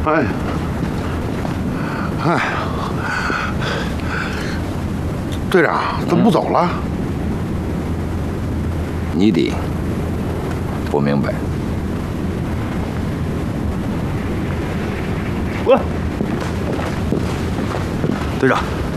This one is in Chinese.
哎，哎，队长怎么不走了？ 你得不明白。 喂，队长，